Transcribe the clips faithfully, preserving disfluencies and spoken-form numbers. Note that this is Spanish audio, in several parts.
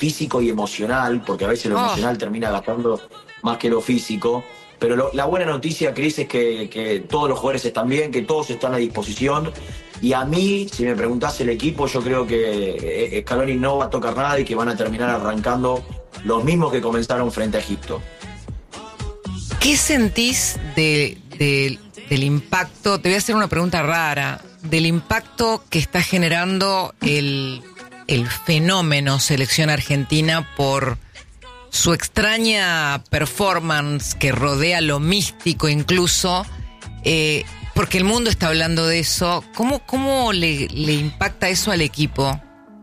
físico y emocional, porque a veces lo oh. emocional termina gastando más que lo físico. Pero lo, la buena noticia, Cris, es que, que todos los jugadores están bien, que todos están a disposición. Y a mí, si me preguntás el equipo, yo creo que Scaloni no va a tocar nada y que van a terminar arrancando los mismos que comenzaron frente a Egipto. ¿Qué sentís de, de, del impacto? Te voy a hacer una pregunta rara. Del impacto que está generando el, el fenómeno selección argentina por su extraña performance que rodea lo místico incluso, eh, porque el mundo está hablando de eso. ¿Cómo, cómo le, le impacta eso al equipo?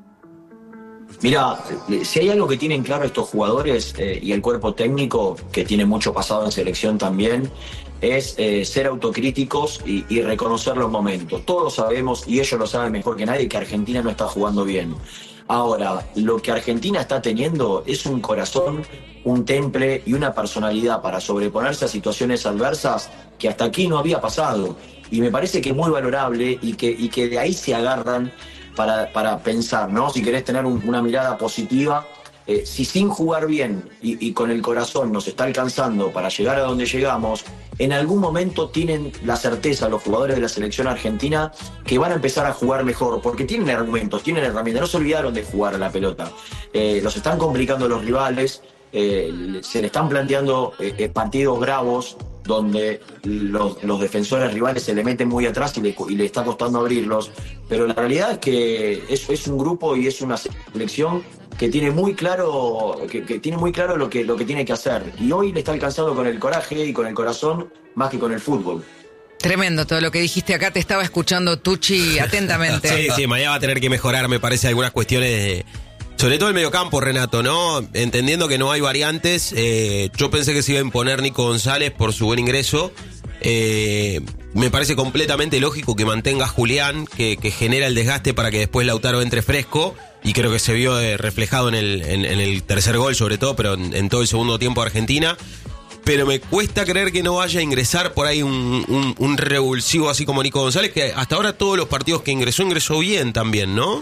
Mira, si hay algo que tienen claro estos jugadores eh, y el cuerpo técnico, que tiene mucho pasado en selección también, es eh, ser autocríticos y, y reconocer los momentos. Todos sabemos, y ellos lo saben mejor que nadie, que Argentina no está jugando bien. Ahora, lo que Argentina está teniendo es un corazón, un temple y una personalidad para sobreponerse a situaciones adversas que hasta aquí no había pasado. Y me parece que es muy valorable y que, y que de ahí se agarran para, para pensar, ¿no? Si querés tener un, una mirada positiva, eh, si sin jugar bien y, y con el corazón nos está alcanzando para llegar a donde llegamos, en algún momento tienen la certeza los jugadores de la selección argentina que van a empezar a jugar mejor, porque tienen argumentos, tienen herramientas, no se olvidaron de jugar a la pelota. Eh, los están complicando los rivales, eh, se le están planteando eh, partidos bravos donde los, los defensores rivales se le meten muy atrás y le, y le está costando abrirlos, pero la realidad es que es, es un grupo y es una selección que tiene muy claro que, que tiene muy claro lo que lo que tiene que hacer, y hoy le está alcanzando con el coraje y con el corazón más que con el fútbol. Tremendo todo lo que dijiste acá, te estaba escuchando, Tucci, atentamente. Sí, sí, mañana va a tener que mejorar, me parece, algunas cuestiones de, sobre todo el mediocampo, Renato, ¿no? Entendiendo que no hay variantes, eh, yo pensé que se iba a imponer Nico González por su buen ingreso. Eh, me parece completamente lógico que mantenga a Julián, que, que genera el desgaste para que después Lautaro entre fresco, y creo que se vio eh, reflejado en el, en, en el tercer gol sobre todo, pero en, en todo el segundo tiempo de Argentina. Pero me cuesta creer que no vaya a ingresar por ahí un, un, un revulsivo así como Nico González, que hasta ahora todos los partidos que ingresó, ingresó bien también, ¿no?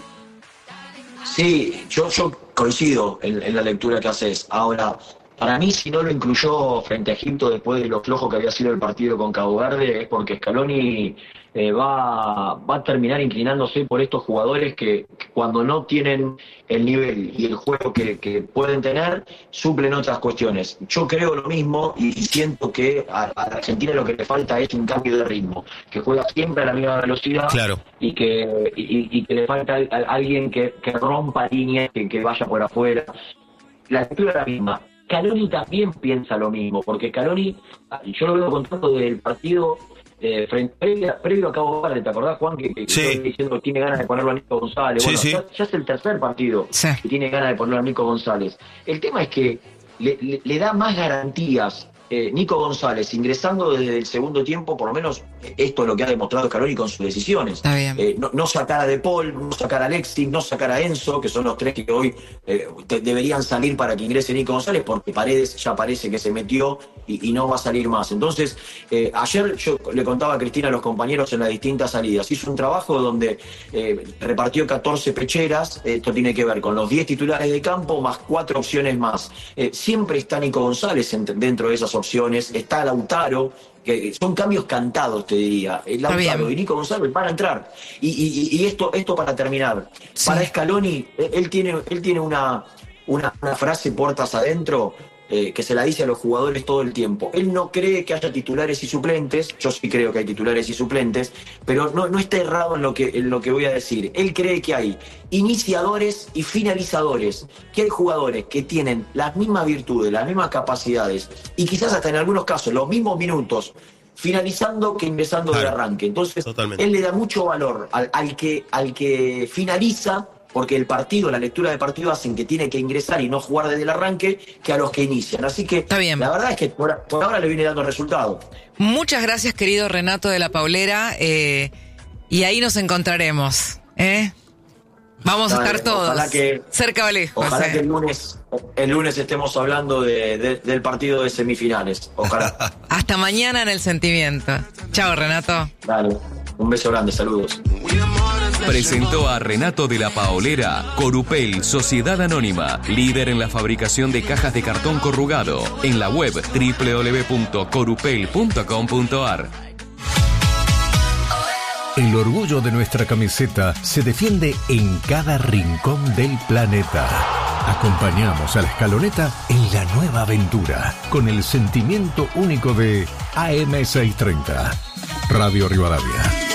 Sí, yo, yo coincido en, en la lectura que haces. Ahora, para mí, si no lo incluyó frente a Egipto después de lo flojo que había sido el partido con Cabo Verde, es porque Scaloni eh, va, va a terminar inclinándose por estos jugadores que, que cuando no tienen el nivel y el juego que, que pueden tener, suplen otras cuestiones. Yo creo lo mismo y siento que a, a Argentina lo que le falta es un cambio de ritmo, que juega siempre a la misma velocidad. Claro. y, que, y, y que le falta a, a alguien que, que rompa líneas, que, que vaya por afuera. La lectura es la misma. Scaloni también piensa lo mismo, porque Scaloni, yo lo veo contando del partido eh, frente, previo, previo a Cabo Verde, ¿te acordás, Juan? Que, que sí. Estoy diciendo que tiene ganas de ponerlo a Nico González. Sí, bueno, sí. Ya, ya es el tercer partido sí. que tiene ganas de ponerlo a Nico González. El tema es que le, le, le da más garantías eh, Nico González ingresando desde el segundo tiempo, por lo menos esto es lo que ha demostrado Scaloni con sus decisiones. Eh, no, no sacar a De Paul, no sacar a Alexis, no sacar a Enzo, que son los tres que hoy eh, te, deberían salir para que ingrese Nico González, porque Paredes ya parece que se metió y, y no va a salir más. Entonces, eh, ayer yo le contaba a Cristina a los compañeros en las distintas salidas, hizo un trabajo donde eh, repartió catorce pecheras, esto tiene que ver con los diez titulares de campo más cuatro opciones más. Eh, siempre está Nico González en, dentro de esas opciones, está Lautaro, que son cambios cantados, te diría. Lautaro y Nico González van a entrar. Y, y, y esto, esto para terminar. Sí. Para Scaloni, él tiene, él tiene una, una, una frase puertas adentro eh, que se la dice a los jugadores todo el tiempo. Él no cree que haya titulares y suplentes, yo sí creo que hay titulares y suplentes, pero no, no está errado en lo, que, en lo que voy a decir. Él cree que hay iniciadores y finalizadores, que hay jugadores que tienen las mismas virtudes, las mismas capacidades y quizás hasta en algunos casos los mismos minutos finalizando que ingresando claro. del arranque. Entonces, totalmente. Él le da mucho valor al, al, que, al que finaliza, porque el partido, la lectura de partido hacen que tiene que ingresar y no jugar desde el arranque, que a los que inician. Así que está bien. La verdad es que por, por ahora le viene dando resultado. Muchas gracias, querido Renato de la Paulera, eh, y ahí nos encontraremos, ¿eh? Vamos Dale, a estar todos, que, cerca o lejos. Ojalá eh. que el lunes, el lunes estemos hablando de, de, del partido de semifinales. Ojalá. Hasta mañana en El Sentimiento. Chao, Renato. Dale, un beso grande, saludos. presentó a Renato de la Paolera, Corupel, Sociedad Anónima, líder en la fabricación de cajas de cartón corrugado, en la web doble u doble u doble u punto corupel punto com punto ar. El orgullo de nuestra camiseta se defiende en cada rincón del planeta. Acompañamos a la escaloneta en la nueva aventura, con el sentimiento único de A M seiscientos treinta. Radio Rivadavia.